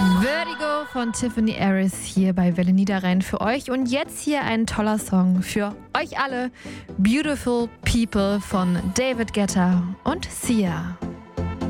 Vertigo von Tiffany Harris hier bei Welle Niederrhein für euch. Und jetzt hier ein toller Song für euch alle. Beautiful People von David Guetta und Sia.